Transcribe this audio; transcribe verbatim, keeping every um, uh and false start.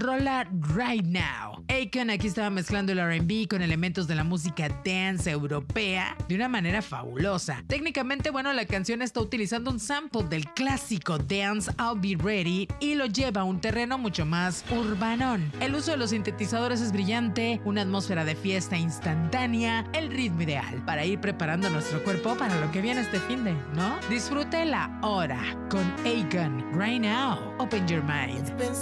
rola Right Now. Akon aquí estaba mezclando el R and B con elementos de la música dance europea de una manera fabulosa. Técnicamente, bueno, la canción está utilizando un sample del clásico Dance I'll Be Ready y lo lleva a un terreno mucho más urbanón. El uso de los sintetizadores es brillante, una atmósfera de fiesta instantánea, el ritmo ideal para ir preparando nuestro cuerpo para lo que viene este finde, ¿no? Disfrute la hora con Akon Right Now. Open your mind.